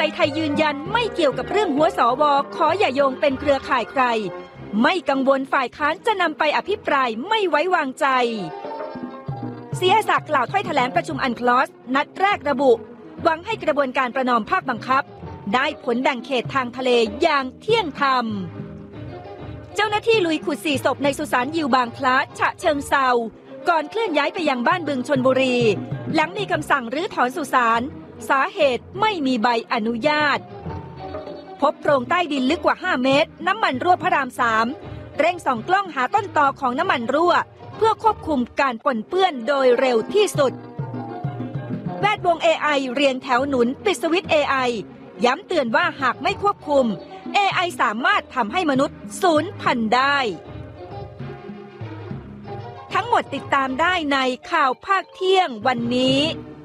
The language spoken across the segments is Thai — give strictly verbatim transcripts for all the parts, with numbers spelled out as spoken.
ยไทยยืนยันไม่เกี่ยวกับเรื่องหัวสวขออย่าโยงเป็นเครือข่ายใครไม่กังวลฝ่ายค้านจะนำไปอภิปรายไม่ไว้วางใจเสียศักดิ์กล่าวถ้อยแถลงประชุมอันคลอสนัดแรกระบุหวังให้กระบวนการประนอมภาคบังคับได้ผลแบ่งเขตทางทะเลอย่างเที่ยงธรรมเจ้าหน้าที่ลุยขุดสี่ศพในสุสานยิวบางพลัดฉะเชิงเซาก่อนเคลื่อนย้ายไปยังบ้านบึงชลบุรีหลังมีคำสั่งรื้อถอนสุสานสาเหตุไม่มีใบอนุญาตพบโพรงใต้ดินลึกกว่าห้าเมตรน้ำมันรั่วพระรามสามเร่งส่องกล้องหาต้นตอของน้ำมันรั่วเพื่อควบคุมการปนเปื้อนโดยเร็วที่สุดแวดวง เอ ไอ เรียงแถวหนุนปิดสวิตช์ เอ ไอ ย้ำเตือนว่าหากไม่ควบคุม เอ ไอ สามารถทำให้มนุษย์สูญพันธุ์ได้ทั้งหมดติดตามได้ในข่าวภาคเที่ยงวันนี้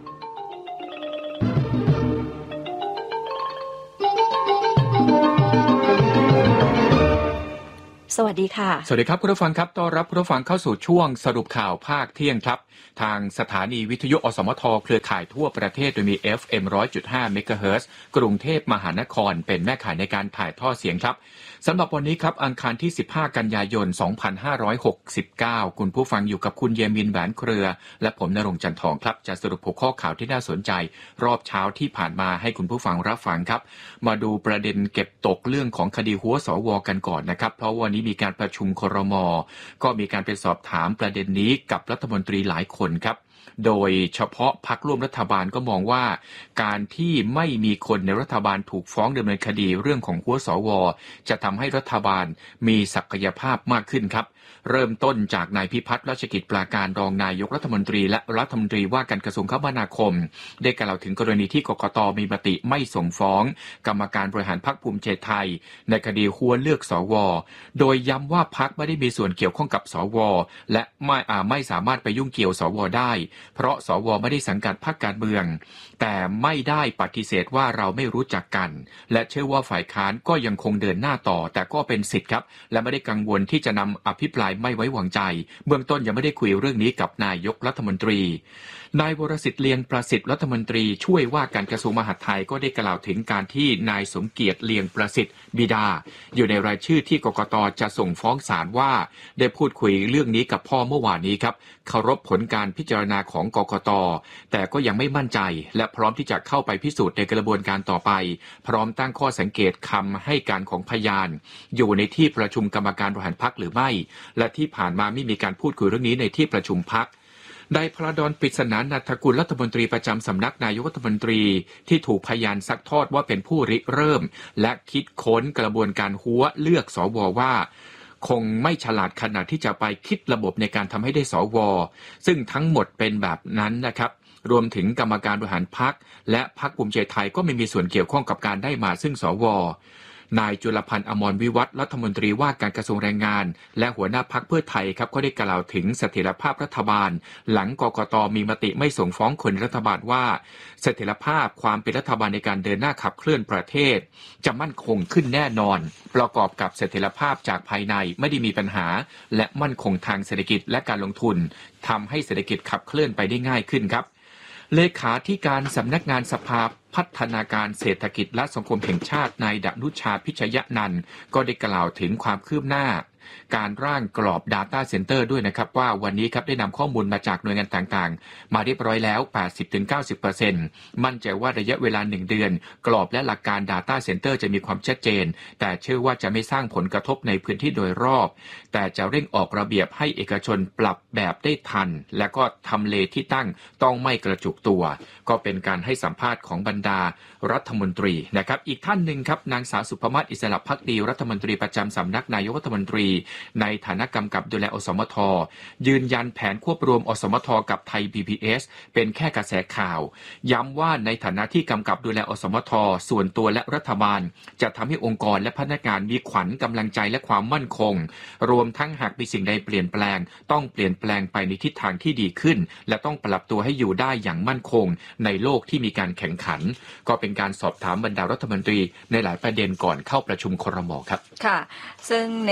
สวัสดีค่ะสวัสดีครับคุณผู้ฟังครับต้อนรับคุณผู้ฟังเข้าสู่ช่วงสรุปข่าวภาคเที่ยงครับทางสถานีวิทยุอสมทเครือข่ายทั่วประเทศโดยมี เอฟ เอ็ม หนึ่งร้อยจุดห้า เมกะเฮิรตซ์กรุงเทพมหานครเป็นแม่ข่ายในการถ่ายทอดเสียงครับสำหรับวันนี้ครับอังคารที่สิบห้ากันยายนสองพันห้าร้อยหกสิบเก้าคุณผู้ฟังอยู่กับคุณเยมินแหวนเครือและผมณรงค์จันทองครับจะสรุปหัวข้อข่าวที่น่าสนใจรอบเช้าที่ผ่านมาให้คุณผู้ฟังรับฟังครับมาดูประเด็นเก็บตกเรื่องของคดีหัวสวกันก่อนนะครับเพราะวันนี้มีการประชุมครม.ก็มีการไปสอบถามประเด็นนี้กับรัฐมนตรีหลายคนครับโดยเฉพาะพรรคร่วมรัฐบาลก็มองว่าการที่ไม่มีคนในรัฐบาลถูกฟ้องดำเนินคดีเรื่องของหัวสวจะทำให้รัฐบาลมีศักยภาพมากขึ้นครับเริ่มต้นจากนายพิพัฒน์รัชกิจปราการรองนายกรัฐมนตรีและรัฐมนตรีว่าการกระทรวงคมนาคมได้กล่าวถึงกรณีที่กกต.มีมติไม่ส่งฟ้องกรรมการบริหารพรรคภูมิใจไทยในคดีหัวเลือกสวโดยย้ำว่าพรรคไม่ได้มีส่วนเกี่ยวข้องกับสวและไม่อ่าไม่สามารถไปยุ่งเกี่ยวสวได้เพราะสวไม่ได้สังกัดพรรคการเมืองแต่ไม่ได้ปฏิเสธว่าเราไม่รู้จักกันและเชื่อว่าฝ่ายค้านก็ยังคงเดินหน้าต่อแต่ก็เป็นสิทธิ์ครับและไม่ได้กังวลที่จะนำอภิปรายไม่ไว้วางใจเบื้องต้นยังไม่ได้คุยเรื่องนี้กับนายกรัฐมนตรีนายวรสิทธิ์เลียงประสิทธิ์รัฐมนตรีช่วยว่าการกระทรวงมหาดไทยก็ได้กล่าวถึงการที่นายสมเกียรติเลียงประสิทธิ์บิดาอยู่ในรายชื่อที่กกต.จะส่งฟ้องศาลว่าได้พูดคุยเรื่องนี้กับพ่อเมื่อวานนี้ครับเคารพผลการพิจารณาของกกต.แต่ก็ยังไม่มั่นใจและพร้อมที่จะเข้าไปพิสูจน์ในกระบวนการต่อไปพร้อมตั้งข้อสังเกตคำให้การของพยานอยู่ในที่ประชุมกรรมการบริหารพรรคหรือไม่และที่ผ่านมาไม่มีการพูดคุยเรื่องนี้ในที่ประชุมพรรคนายพระดอนปริศนานันทกุลรัฐมนตรีประจำสำนักนายกรัฐมนตรีที่ถูกพยานซักทอดว่าเป็นผู้ริเริ่มและคิดค้นกระบวนการหัวเลือกสวว่าคงไม่ฉลาดขนาดที่จะไปคิดระบบในการทำให้ได้สวซึ่งทั้งหมดเป็นแบบนั้นนะครับรวมถึงกรรมการบริหารพรรคและพรรคภูมิใจไทยก็ไม่มีส่วนเกี่ยวข้องกับการได้มาซึ่งสวนายจุลพันธ์อมรวิวัฒน์รัฐมนตรีว่าการกระทรวงแรงงานและหัวหน้าพรรคเพื่อไทยครับก็ได้กล่าวถึงเสถียรภาพรัฐบาลหลังกกต.มีมติไม่ส่งฟ้องคนรัฐบาลว่าเสถียรภาพความเป็นรัฐบาลในการเดินหน้าขับเคลื่อนประเทศจะมั่นคงขึ้นแน่นอนประกอบกับเสถียรภาพจากภายในไม่ได้มีปัญหาและมั่นคงทางเศรษฐกิจและการลงทุนทำให้เศรษฐกิจขับเคลื่อนไปได้ง่ายขึ้นครับเลขาธิการสำนักงานสภาพัฒนาการเศรษฐกิจและสังคมแห่งชาตินายดนุชาพิชยนันท์ก็ได้กล่าวถึงความคืบหน้าการร่างกรอบ Data Center ด้วยนะครับว่าวันนี้ครับได้นำข้อมูลมาจากหน่วยงานต่างๆมาเรียบร้อยแล้ว แปดสิบถึงเก้าสิบเปอร์เซ็นต์ มั่นใจว่าระยะเวลาหนึ่งเดือนกรอบและหลักการ Data Center จะมีความชัดเจนแต่เชื่อว่าจะไม่สร้างผลกระทบในพื้นที่โดยรอบแต่จะเร่งออกระเบียบให้เอกชนปรับแบบได้ทันและก็ทำเลที่ตั้งต้องไม่กระจุกตัวก็เป็นการให้สัมภาษณ์ของบรรดารัฐมนตรีนะครับอีกท่านหนึ่งครับนางสาวสุภมาศอิสระภักดีรัฐมนตรีประจำสำนักนายกรัฐมนตรีในฐานะกำกับดูแลอสมทยืนยันแผนควบรวมอสมทกับไทย บี พี เอส เป็นแค่กระแสข่าวย้ำว่าในฐานะที่กำกับดูแลอสมทส่วนตัวและรัฐบาลจะทำให้องค์กรและพนักงานมีขวัญกำลังใจและความมั่นคงรวมทั้งหากมีสิ่งใดเปลี่ยนแปลงต้องเปลี่ยนแปลงไปในทิศทางที่ดีขึ้นและต้องปรับตัวให้อยู่ได้อย่างมั่นคงในโลกที่มีการแข่งขันก็เป็นการสอบถามบรรดารัฐมนตรีในหลายประเด็นก่อนเข้าประชุมครม.ครับค่ะซึ่งในส่วนของ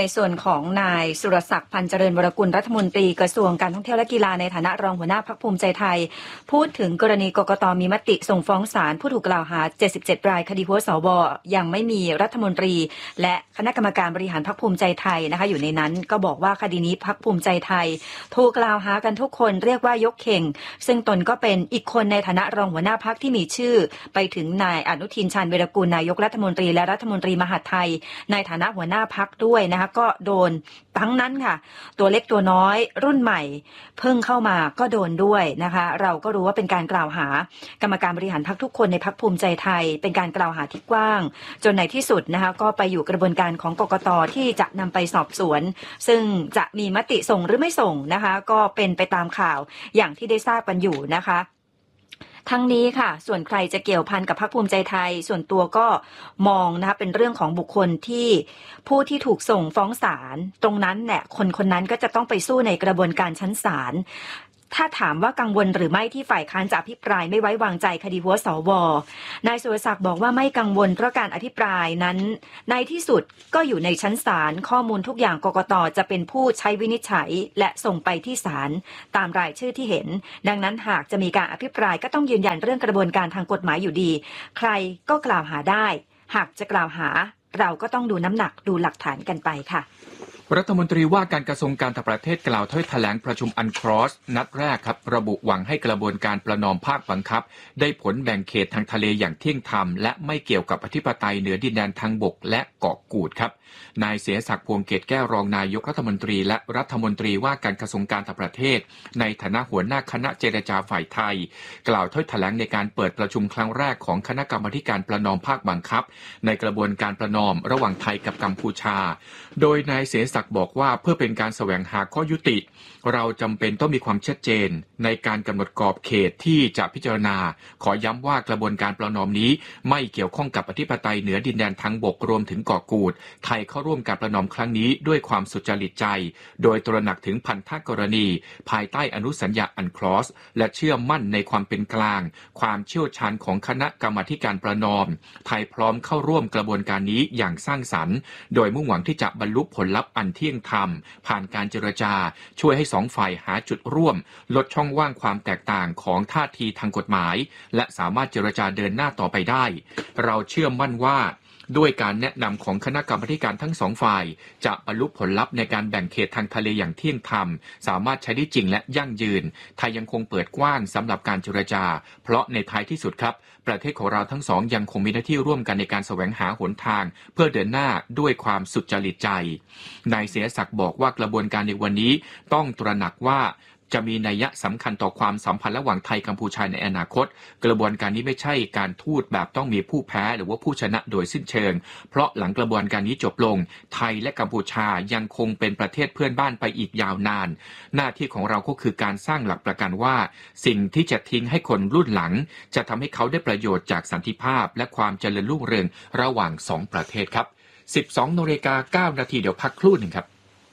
ของนายสุรศักดิ์พันเจริญวรกุลรัฐมนตรีกระทรวงการท่องเที่ยวและกีฬาในฐานะรองหัวหน้าพรรคภูมิใจไทยพูดถึงกรณีกกต.มีมติส่งฟ้องศาลผู้ถูกกล่าวหาเจ็ดสิบเจ็ดรายคดีหัวสวยังไม่มีรัฐมนตรีและคณะกรรมการบริหารพรรคภูมิใจไทยนะคะอยู่ในนั้นก็บอกว่าคดีนี้พรรคภูมิใจไทยถูกกล่าวหากันทุกคนเรียกว่ายกเข่งซึ่งตนก็เป็นอีกคนในฐานะรองหัวหน้าพรรคที่มีชื่อไปถึงนายอนุทินชาญวีรกูลนายกรัฐมนตรีและรัฐมนตรีมหาดไทยในฐานะหัวหน้าพรรคด้วยนะคะก็โดนทั้งนั้นค่ะตัวเล็กตัวน้อยรุ่นใหม่เพิ่งเข้ามาก็โดนด้วยนะคะเราก็รู้ว่าเป็นการกล่าวหากรรมการบริหารพรรคทุกคนในพรรคภูมิใจไทยเป็นการกล่าวหาที่กว้างจนในที่สุดนะคะก็ไปอยู่กระบวนการของกกต.ที่จะนำไปสอบสวนซึ่งจะมีมติส่งหรือไม่ส่งนะคะก็เป็นไปตามข่าวอย่างที่ได้ทราบกันอยู่นะคะทั้งนี้ค่ะส่วนใครจะเกี่ยวพันกับพรรคภูมิใจไทยส่วนตัวก็มองนะคะเป็นเรื่องของบุคคลที่ผู้ที่ถูกส่งฟ้องศาลตรงนั้นแหละคนคนนั้นก็จะต้องไปสู้ในกระบวนการชั้นศาลถ้าถามว่ากังวลหรือไม่ที่ฝ่ายค้านจะอภิปรายไม่ไว้วางใจคดีหัวสวนายสุรศักดิ์บอกว่าไม่กังวลเพราะการอภิปรายนั้นในที่สุดก็อยู่ในชั้นศาลข้อมูลทุกอย่างกกต.จะเป็นผู้ใช้วินิจฉัยและส่งไปที่ศาลตามรายชื่อที่เห็นดังนั้นหากจะมีการอภิปรายก็ต้องยืนยันเรื่องกระบวนการทางกฎหมายอยู่ดีใครก็กล่าวหาได้หากจะกล่าวหาเราก็ต้องดูน้ำหนักดูหลักฐานกันไปค่ะรัฐมนตรีว่าการกระทรวงการต่างประเทศกล่าวถ้อยแถลงประชุมอันครอสนัดแรกครับระบุหวังให้กระบวนการประนอมภาคบังคับได้ผลแบ่งเขตทางทะเลอย่างเที่ยงธรรมและไม่เกี่ยวกับอธิปไตยเหนือดินแดนทางบกและเกาะกูดครับนายเสียศักดิ์พวงเกตแก้วรองนายกรัฐมนตรีและรัฐมนตรีว่าการกระทรวงการต่างประเทศในฐานะหัวหน้าคณะเจรจาฝ่ายไทยกล่าวถ้อยแถลงในการเปิดประชุมครั้งแรกของคณะกรรมาธิการประนอมภาคบังคับในกระบวนการประนอมระหว่างไทยกับกัมพูชาโดยนายเสียศักดิ์บอกว่าเพื่อเป็นการแสวงหาข้อยุติเราจำเป็นต้องมีความชัดเจนในการกำหนดกรอบเขตที่จะพิจารณาขอย้ำว่ากระบวนการประนอมนี้ไม่เกี่ยวข้องกับอธิปไตยเหนือดินแดนทางบกรวมถึงเกาะกูดไทยเข้าร่วมการประนอมครั้งนี้ด้วยความสุจริตใจโดยตระหนักถึงพันธกรณีภายใต้อนุสัญญาอันคลอสและเชื่อมั่นในความเป็นกลางความเชี่ยวชาญของคณะกรรมาธิการประนอมไทยพร้อมเข้าร่วมกระบวนการนี้อย่างสร้างสรรค์โดยมุ่งหวังที่จะบรรลุผลลัพธ์อันเที่ยงธรรมผ่านการเจรจาช่วยให้สองฝ่ายหาจุดร่วมลดช่องว่างความแตกต่างของท่าทีทางกฎหมายและสามารถเจรจาเดินหน้าต่อไปได้เราเชื่อมั่นว่าด้วยการแนะนำของคณะกรรมาการทั้งสองฝ่ายจะบรรลุผลลัพธ์ในการแบ่งเขตทางทะเลอย่างเที่ยงธรรมสามารถใช้ได้จริงและยั่งยืนไทยยังคงเปิดกว้างสำหรับการเจรจาเพราะในท้ายที่สุดครับประเทศของเราทั้งสองยังคงมีหน้าที่ร่วมกันในการแสวงหาหนทางเพื่อเดินหน้าด้วยความสุจริตใจนายเสียศักดิ์บอกว่ากระบวนการในวันนี้ต้องตระหนักว่าจะมีนัยสำคัญต่อความสัมพันธ์ระหว่างไทยกัมพูชาในอนาคตกระบวนการนี้ไม่ใช่การทูตแบบต้องมีผู้แพ้หรือว่าผู้ชนะโดยสิ้นเชิงเพราะหลังกระบวนการนี้จบลงไทยและกัมพูชายังคงเป็นประเทศเพื่อนบ้านไปอีกยาวนานหน้าที่ของเราก็คือการสร้างหลักประกันว่าสิ่งที่จะทิ้งให้คนรุ่นหลังจะทำให้เขาได้ประโยชน์จากสันติภาพและความเจริญรุ่งเรืองระหว่างสองประเทศครับ สิบสองนาฬิกาเก้านาทีเดี๋ยวพักครู่หนึ่งครับ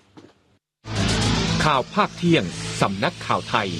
ข่าวภาคเที่ยงสำนักข่าวไทย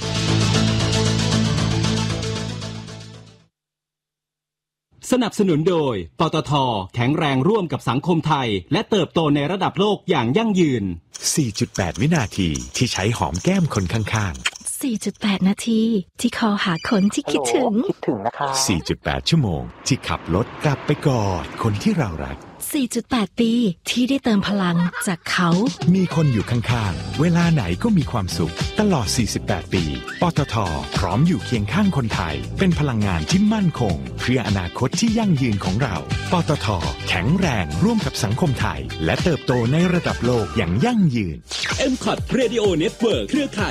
สนับสนุนโดยปตท.แข็งแรงร่วมกับสังคมไทยและเติบโตในระดับโลกอย่างยั่งยืนสี่จุดแปด วินาทีที่ใช้หอมแก้มคนข้างๆสี่จุดแปด นาทีที่คอหาคนที่คิดถึงคิดถึงนะคะสี่จุดแปด ชั่วโมงที่ขับรถกลับไปกอดคนที่เรารักสี่จุดแปด ปีที่ได้เติมพลังจากเขามีคนอยู่ข้างๆเวลาไหนก็มีความสุขตลอดสี่สิบแปดปีปตท.พร้อมอยู่เคียงข้างคนไทยเป็นพลังงานที่มั่นคงเพื่ออนาคตที่ยั่งยืนของเราปตท.แข็งแรงร่วมกับสังคมไทยและเติบโตในระดับโลกอย่างยั่งยืนเอ็ม คอท Radio Network เครือข่าย